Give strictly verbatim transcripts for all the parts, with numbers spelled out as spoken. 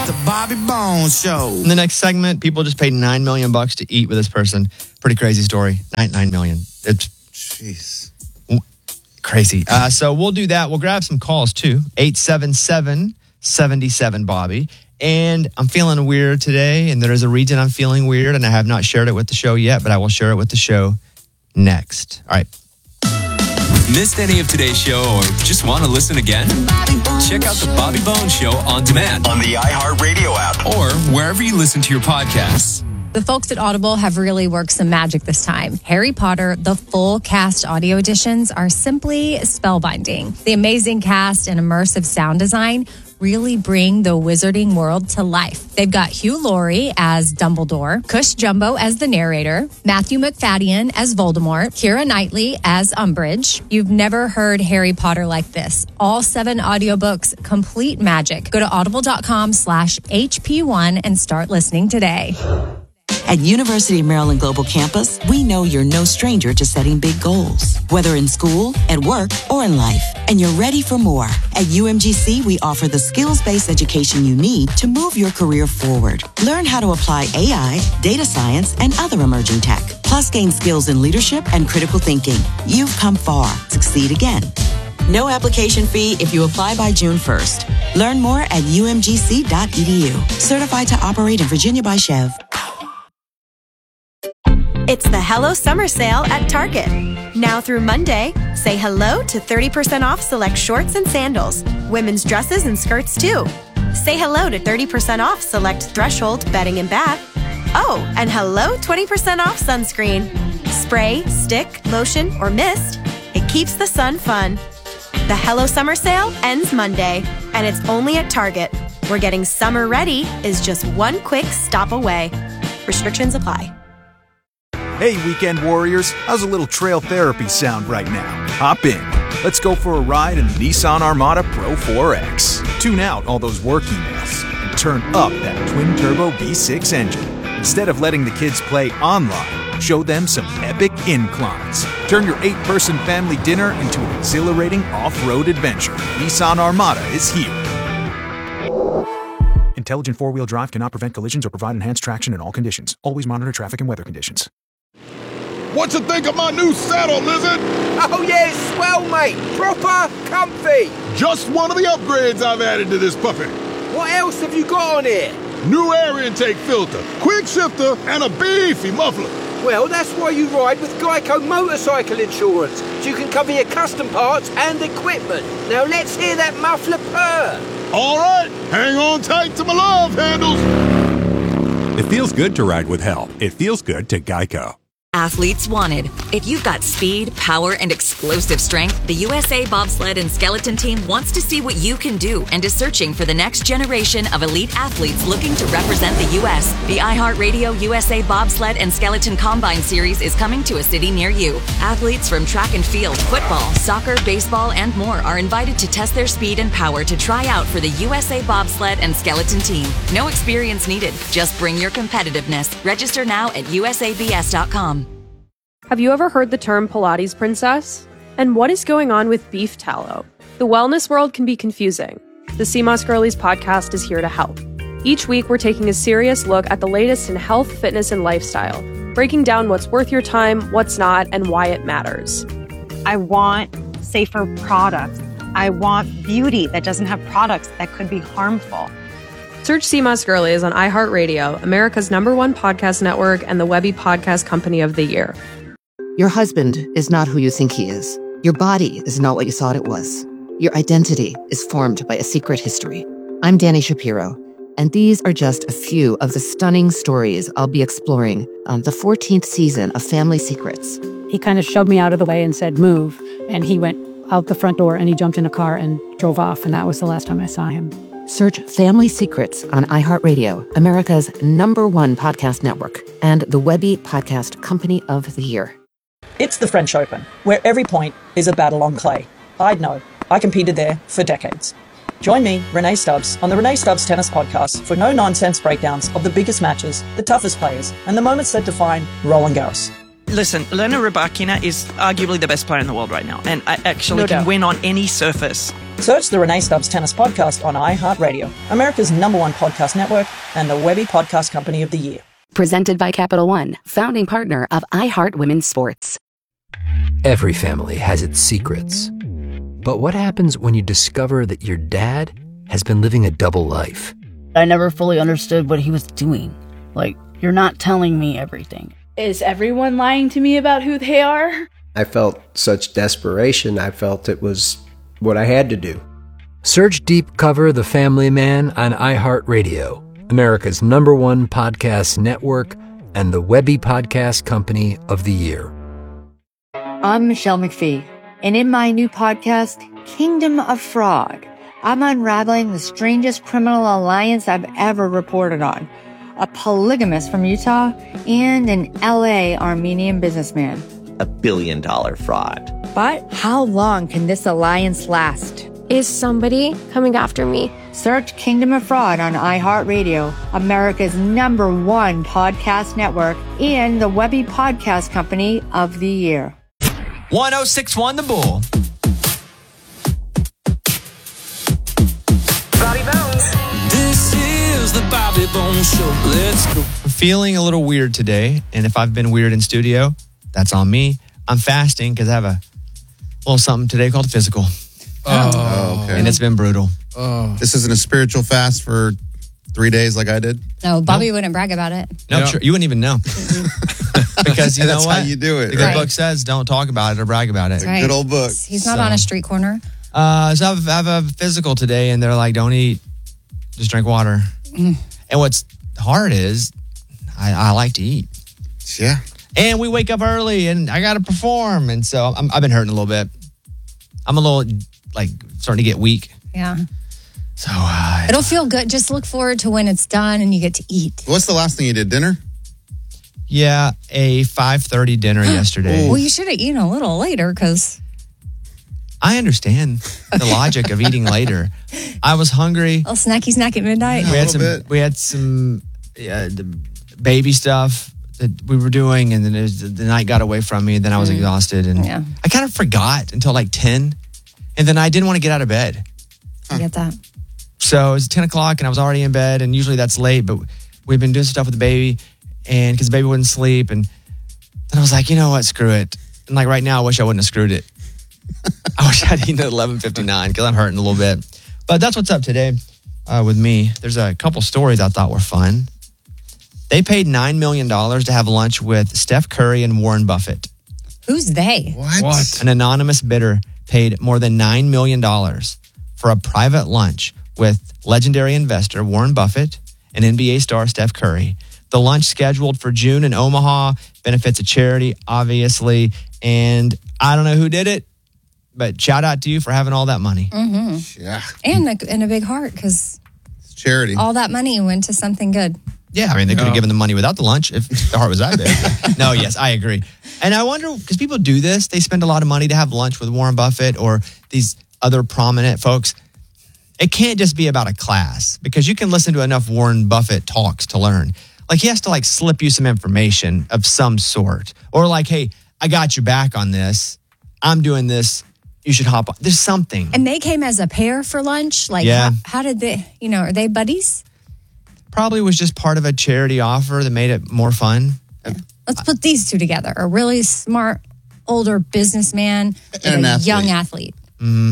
the Bobby Bones Show. In the next segment, people just paid nine million bucks to eat with this person. Pretty crazy story. Nine, nine million. It's jeez, crazy. Uh, so we'll do that. We'll grab some calls too. eight seven seven, seven seven, Bobby. And I'm feeling weird today, and there is a reason I'm feeling weird, and I have not shared it with the show yet, but I will share it with the show next. All right. Missed any of today's show or just want to listen again? Check out the Bobby Bones Show on demand on the iHeartRadio app or wherever you listen to your podcasts. The folks at Audible have really worked some magic this time. Harry Potter, the full cast audio editions are simply spellbinding. The amazing cast and immersive sound design really bring the wizarding world to life. They've got Hugh Laurie as Dumbledore, Cush Jumbo as the narrator, Matthew McFadden as Voldemort, Keira Knightley as Umbridge. You've never heard Harry Potter like this. All seven audiobooks, complete magic. Go to audible.com slash HP1 and start listening today. At University of Maryland Global Campus, we know you're no stranger to setting big goals, whether in school, at work, or in life. And you're ready for more. At U M G C, we offer the skills-based education you need to move your career forward. Learn how to apply A I, data science, and other emerging tech. Plus, gain skills in leadership and critical thinking. You've come far. Succeed again. No application fee if you apply by June first. Learn more at U M G C dot E D U. Certified to operate in Virginia by Chev. It's the Hello Summer Sale at Target. Now through Monday, say hello to thirty percent off select shorts and sandals, women's dresses and skirts too. Say hello to thirty percent off select Threshold bedding and bath. Oh, and hello twenty percent off sunscreen. Spray, stick, lotion, or mist. It keeps the sun fun. The Hello Summer Sale ends Monday, and it's only at Target, where getting summer ready is just one quick stop away. Restrictions apply. Hey, weekend warriors, how's a little trail therapy sound right now? Hop in. Let's go for a ride in the Nissan Armada Pro four X. Tune out all those work emails and turn up that twin-turbo V six engine. Instead of letting the kids play online, show them some epic inclines. Turn your eight-person family dinner into an exhilarating off-road adventure. Nissan Armada is here. Intelligent four-wheel drive cannot prevent collisions or provide enhanced traction in all conditions. Always monitor traffic and weather conditions. What you think of my new saddle, Lizard? Oh yeah, it's swell, mate. Proper comfy. Just one of the upgrades I've added to this puppy. What else have you got on here? New air intake filter, quick shifter, and a beefy muffler. Well, that's why you ride with Geico Motorcycle Insurance, so you can cover your custom parts and equipment. Now let's hear that muffler purr. All right, hang on tight to my love handles. It feels good to ride with help. It feels good to Geico. Athletes wanted. If you've got speed, power, and explosive strength, the U S A Bobsled and Skeleton Team wants to see what you can do and is searching for the next generation of elite athletes looking to represent the U S The iHeartRadio U S A Bobsled and Skeleton Combine Series is coming to a city near you. Athletes from track and field, football, soccer, baseball, and more are invited to test their speed and power to try out for the U S A Bobsled and Skeleton Team. No experience needed. Just bring your competitiveness. Register now at U S A B S dot com. Have you ever heard the term Pilates princess? And what is going on with beef tallow? The wellness world can be confusing. The Sea Moss Girlies podcast is here to help. Each week, we're taking a serious look at the latest in health, fitness, and lifestyle, breaking down what's worth your time, what's not, and why it matters. I want safer products. I want beauty that doesn't have products that could be harmful. Search Sea Moss Girlies on iHeartRadio, America's number one podcast network and the Webby Podcast Company of the Year. Your husband is not who you think he is. Your body is not what you thought it was. Your identity is formed by a secret history. I'm Dani Shapiro, and these are just a few of the stunning stories I'll be exploring on the fourteenth season of Family Secrets. He kind of shoved me out of the way and said, move, and he went out the front door and he jumped in a car and drove off, and that was the last time I saw him. Search Family Secrets on iHeartRadio, America's number one podcast network, and the Webby Podcast Company of the Year. It's the French Open, where every point is a battle on clay. I'd know. I competed there for decades. Join me, Renee Stubbs, on the Renee Stubbs Tennis Podcast for no-nonsense breakdowns of the biggest matches, the toughest players, and the moments that define Roland Garros. Listen, Elena Rybakina is arguably the best player in the world right now, and I actually No can doubt. win on any surface. Search the Renee Stubbs Tennis Podcast on iHeartRadio, America's number one podcast network and the Webby Podcast Company of the Year. Presented by Capital One, founding partner of iHeart Women's Sports. Every family has its secrets. But what happens when you discover that your dad has been living a double life? I never fully understood what he was doing. Like, you're not telling me everything. Is everyone lying to me about who they are? I felt such desperation. I felt it was what I had to do. Search Deep Cover The Family Man on iHeartRadio, America's number one podcast network and the Webby Podcast Company of the Year. I'm Michelle McPhee, and in my new podcast, Kingdom of Fraud, I'm unraveling the strangest criminal alliance I've ever reported on. A polygamist from Utah and an L A Armenian businessman. A billion dollar fraud. But how long can this alliance last? Is somebody coming after me? Search Kingdom of Fraud on iHeartRadio, America's number one podcast network, and the Webby Podcast Company of the Year. one oh six one The Bull. Bobby Bones. This is the Bobby Bones Show. Let's go. I'm feeling a little weird today, and if I've been weird in studio, that's on me. I'm fasting because I have a little something today called physical. Oh, okay. And it's been brutal. Oh. This isn't a spiritual fast for three days like I did? No, Bobby nope. wouldn't brag about it. No, nope. Sure, you wouldn't even know. Because you know that's what? how you do it. The Right. good book says don't talk about it or brag about it. It's a good old book. He's not So. on a street corner. Uh, so I have, I have a physical today, and they're like, don't eat, just drink water. Mm. And what's hard is I, I like to eat. Yeah. And we wake up early, and I got to perform. And so I'm, I've been hurting a little bit. I'm a little, like, starting to get weak. Yeah. So uh, It'll feel good. Just look forward to when it's done and you get to eat. What's the last thing you did? Dinner? Yeah, a five thirty dinner yesterday. Well, you should have eaten a little later because... I understand the logic of eating later. I was hungry. A snacky snack at midnight. We had some. Bit. We had some yeah, the baby stuff that we were doing, and then it was, the night got away from me. And then I was mm. exhausted, and yeah. I kind of forgot until like ten, and then I didn't want to get out of bed. I get that. So it was ten o'clock, and I was already in bed, and usually that's late. But we've been doing stuff with the baby, and because the baby wouldn't sleep, and then I was like, you know what, screw it. And like right now, I wish I wouldn't have screwed it. I wish I'd eaten at eleven fifty-nine because I'm hurting a little bit. But that's what's up today uh, with me. There's a couple stories I thought were fun. They paid nine million dollars to have lunch with Steph Curry and Warren Buffett. Who's they? What? what? An anonymous bidder paid more than nine million dollars for a private lunch with legendary investor Warren Buffett and N B A star Steph Curry. The lunch, scheduled for June in Omaha, benefits a charity, obviously. And I don't know who did it, but shout out to you for having all that money. Mm-hmm. Yeah. And a, and a big heart because it's charity. All that money went to something good. Yeah, I mean, they could have given the money without the lunch if the heart was that big. No, yes, I agree. And I wonder, because people do this, they spend a lot of money to have lunch with Warren Buffett or these other prominent folks. It can't just be about a class, because you can listen to enough Warren Buffett talks to learn. Like, he has to, like, slip you some information of some sort. Or like, hey, I got your back on this. I'm doing this. You should hop on. There's something. And they came as a pair for lunch? Like, yeah. how, how did they, you know, are they buddies? Probably was just part of a charity offer that made it more fun. Yeah. Let's put these two together. A really smart, older businessman and, and an a athlete. young athlete. Mm-hmm.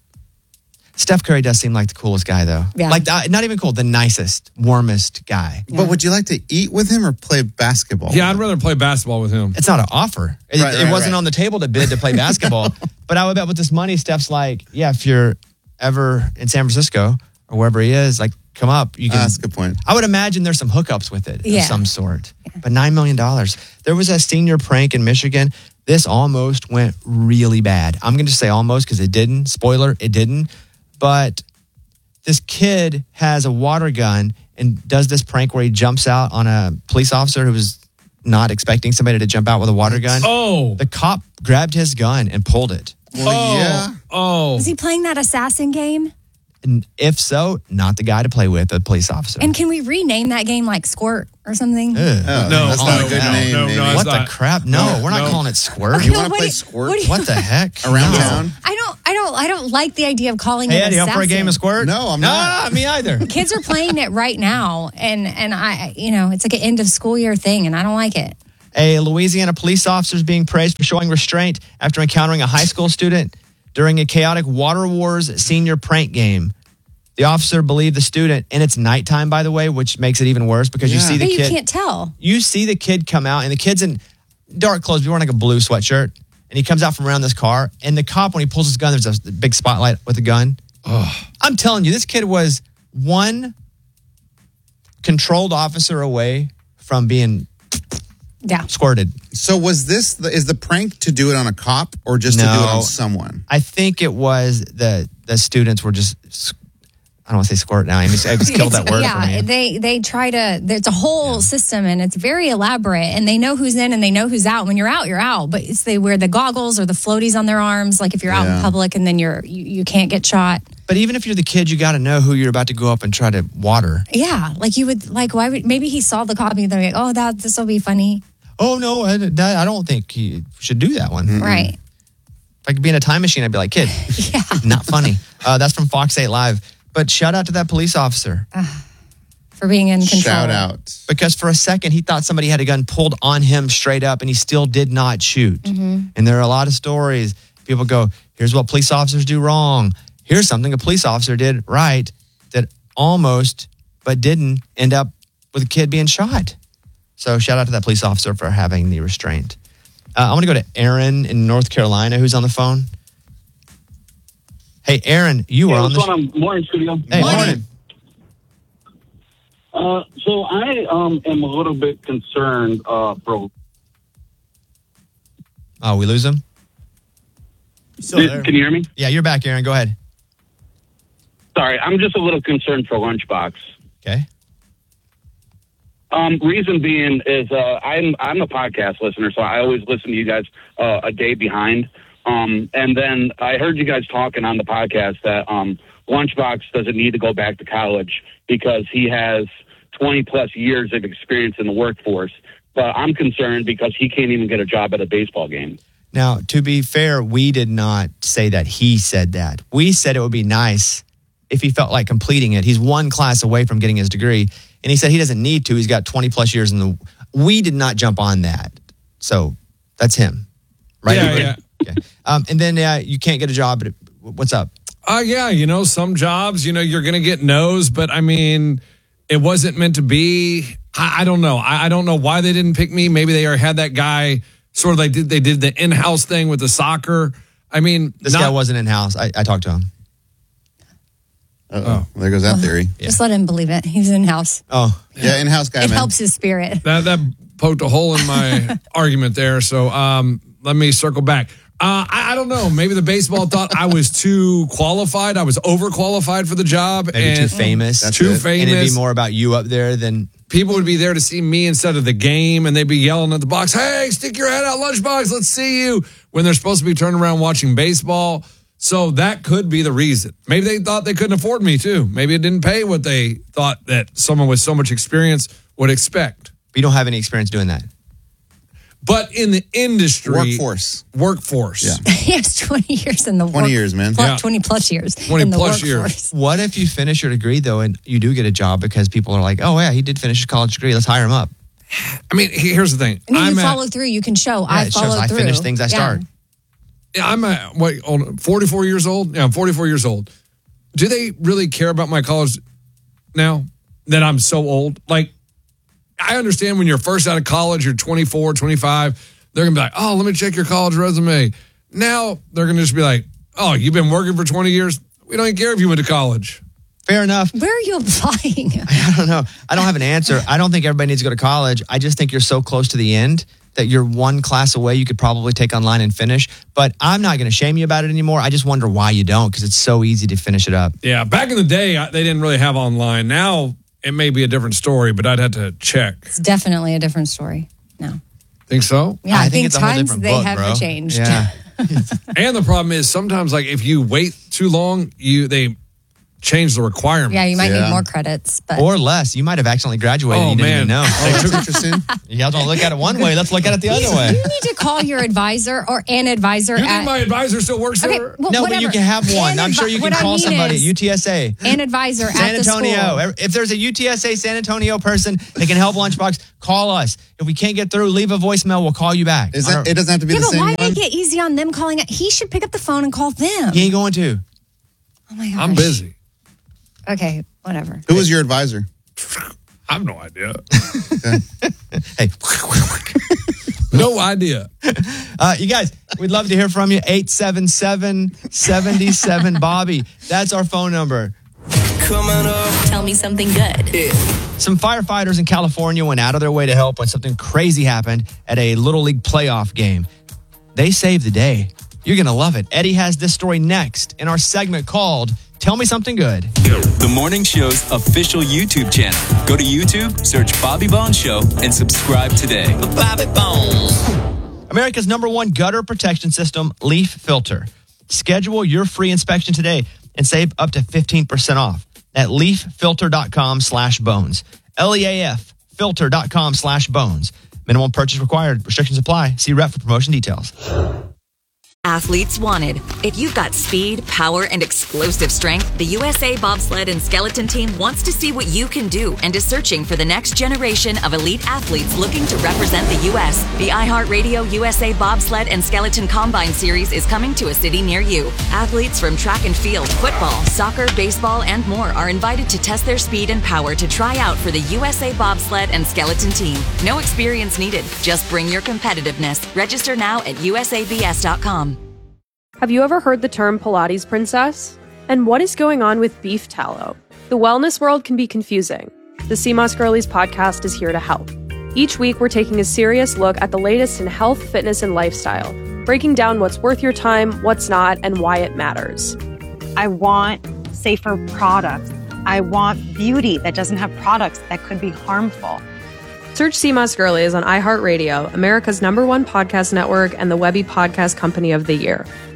Steph Curry does seem like the coolest guy, though. Yeah. Like, uh, not even cool, the nicest, warmest guy. Yeah. But would you like to eat with him or play basketball? Yeah, I'd rather play basketball with him. It's not an offer. It, right, it right, wasn't right. on the table to bid to play basketball. But I would bet with this money, Steph's like, yeah, if you're ever in San Francisco or wherever he is, like, come up. You can. Uh, that's a good point. I would imagine there's some hookups with it Yeah. of some sort. Yeah. But nine million dollars. There was a senior prank in Michigan. This almost went really bad. I'm going to say almost because it didn't. Spoiler, it didn't. But this kid has a water gun and does this prank where he jumps out on a police officer who was not expecting somebody to jump out with a water gun. Oh. The cop grabbed his gun and pulled it. Well, oh. yeah. Oh. Was he playing that assassin game? And if so, not the guy to play with, the police officer. And can we rename that game like Squirt or something? Ugh. Oh, No, that's not no, a good no, name. no, maybe. no, what it's the not. crap? No, No, we're not no. calling it Squirt. You No, want to what play do you- squirt what do you- What the heck? around No. town? I don't I don't. I don't like the idea of calling Hey, it Eddie, up for a assassin. game of squirt? No, I'm no, not. me either. Kids are playing it right now, and and I, you know, it's like an end of school year thing, and I don't like it. A Louisiana police officer is being praised for showing restraint after encountering a high school student during a chaotic Water Wars senior prank game. The officer believed the student, and it's nighttime, by the way, which makes it even worse because you Yeah. see the But you kid. can't tell. You see the kid come out, and the kid's in dark clothes. He's wearing like a blue sweatshirt, and he comes out from around this car. And the cop, when he pulls his gun, there's a big spotlight with a gun. I'm telling you, this kid was one controlled officer away from being yeah. squirted. So was this the, is the prank to do it on a cop or just to do it No. on someone? I think it was the the students were just. I don't want to say squirt now. I just, I just killed that word yeah, for me. they they try to. There's a whole yeah. system, and it's very elaborate. And they know who's in, and they know who's out. When you're out, you're out. But it's they wear the goggles or the floaties on their arms, like if you're out Yeah. in public, and then you're you, you can't get shot. But even if you're the kid, you got to know who you're about to go up and try to water. Yeah, like you would like. Why would maybe he saw the copy and they're like, oh, that this will be funny. Oh no, I, that, I don't think he should do that one. Mm-mm. Right. If I could be in a time machine, I'd be like, kid, yeah, not funny. Uh, that's from Fox eight Live. But shout out to that police officer. Uh, for being in control. Shout out. Because for a second, he thought somebody had a gun pulled on him straight up, and he still did not shoot. Mm-hmm. And there are a lot of stories. People go, here's what police officers do wrong. Here's something a police officer did right that almost, but didn't, end up with a kid being shot. So shout out to that police officer for having the restraint. Uh, I want to go to Aaron in North Carolina, who's on the phone. Hey, Aaron, you hey, were on what's the going on? Morning, studio. Hey, morning. Uh, so I um, am a little bit concerned uh, for. Oh, we lose him? Still there. Can you hear me? Yeah, you're back, Aaron. Go ahead. Sorry, I'm just a little concerned for Lunchbox. Okay. Um, reason being is uh, I'm I'm a podcast listener, so I always listen to you guys uh, a day behind. Um, and then I heard you guys talking on the podcast that um, Lunchbox doesn't need to go back to college because he has twenty plus years of experience in the workforce. But I'm concerned because he can't even get a job at a baseball game. Now, to be fair, we did not say that he said that. We said it would be nice if he felt like completing it. He's one class away from getting his degree. And he said he doesn't need to. He's got twenty plus years in the... We did not jump on that. So that's him. Right? Yeah, yeah. Okay. Um, and then uh, you can't get a job. But what's up? Uh, yeah, you know, some jobs, you know, you're going to get no's, but I mean, it wasn't meant to be. I, I don't know. I, I don't know why they didn't pick me. Maybe they had that guy sort of like did, they did the in-house thing with the soccer. I mean, This not, guy wasn't in-house. I, I talked to him. Uh-oh. There goes that theory. Just let him believe it. He's in house. Oh, yeah, in-house guy, It man. helps his spirit. That, that poked a hole in my argument there. So um, let me circle back. Uh, I, I don't know. Maybe the baseball thought I was too qualified. I was overqualified for the job. Maybe and too famous. Too famous. And it'd be more about you up there than... People would be there to see me instead of the game, and they'd be yelling at the box, hey, stick your head out, Lunchbox, let's see you, when they're supposed to be turning around watching baseball. So that could be the reason. Maybe they thought they couldn't afford me, too. Maybe it didn't pay what they thought that someone with so much experience would expect. But you don't have any experience doing that. But in the industry... Workforce. Workforce. Yeah. He has twenty years in the twenty work, years, man. Plus, Yeah. twenty plus years. twenty in the plus workforce. years. What if you finish your degree, though, and you do get a job because people are like, oh, yeah, he did finish his college degree. Let's hire him up. I mean, he- here's the thing. And then I'm you at, follow through. You can show. Yeah, I it shows followed I through. finish things I Yeah. start. I'm at, what, old- forty-four years old? Yeah, I'm forty-four years old. Do they really care about my college now that I'm so old? Like, I understand when you're first out of college, you're twenty-four, twenty-five, they're going to be like, oh, let me check your college resume. Now they're going to just be like, oh, you've been working for twenty years? We don't even care if you went to college. Fair enough. Where are you applying? I don't know. I don't have an answer. I don't think everybody needs to go to college. I just think you're so close to the end that you're one class away. You could probably take online and finish. But I'm not going to shame you about it anymore. I just wonder why you don't, because it's so easy to finish it up. Yeah, back in the day, I- they didn't really have online. Now it may be a different story, but I'd have to check. It's definitely a different story. No. Think so? Yeah, I, I think think, it's a whole times different they book, have bro. changed. Yeah. And the problem is sometimes, like, if you wait too long, you they change the requirements. Yeah, you might need more credits, but Or less. You might have accidentally graduated. Oh, and you didn't man. even know. Oh, that's interesting. You guys want to look at it one way. Let's look at it the other you, way. you need to call your advisor or an advisor. You at, think my advisor still works Okay, there? well, no, but whatever. you can have one. An I'm sure advi- you can what I call mean somebody is at U T S A. An advisor San at the Antonio. school. If there's a U T S A San Antonio person that can help Lunchbox, call us. If we can't get through, leave a voicemail. We'll call you back. Is that, it doesn't have to be Yeah, the but same why one? make it easy on them calling it? He should pick up the phone and call them. He ain't going to. Oh my gosh. I'm busy. Okay, whatever. Who was your advisor? I have no idea. Hey. No idea. Uh, you guys, we'd love to hear from you. eight seven seven, seven seven, Bobby. That's our phone number. Coming up. Tell me something good. Yeah. Some firefighters in California went out of their way to help when something crazy happened at a Little League playoff game. They saved the day. You're going to love it. Eddie has this story next in our segment called Tell Me Something Good. The Morning Show's official YouTube channel. Go to YouTube, search Bobby Bones Show, and subscribe today. Bobby Bones. America's number one gutter protection system, Leaf Filter. Schedule your free inspection today and save up to fifteen percent off at leaffilter.com slash bones. L E A F filter.com slash bones. Minimum purchase required. Restrictions apply. See rep for promotion details. Athletes wanted. If you've got speed, power, and explosive strength, the U S A Bobsled and Skeleton Team wants to see what you can do and is searching for the next generation of elite athletes looking to represent the U S. The iHeartRadio U S A Bobsled and Skeleton Combine Series is coming to a city near you. Athletes from track and field, football, soccer, baseball, and more are invited to test their speed and power to try out for the U S A Bobsled and Skeleton Team. No experience needed. Just bring your competitiveness. Register now at U S A B S dot com. Have you ever heard the term Pilates princess? And what is going on with beef tallow? The wellness world can be confusing. The C M O S Girlies podcast is here to help. Each week, we're taking a serious look at the latest in health, fitness, and lifestyle, breaking down what's worth your time, what's not, and why it matters. I want safer products. I want beauty that doesn't have products that could be harmful. Search C M O S Girlies on iHeartRadio, America's number one podcast network and the Webby Podcast Company of the Year.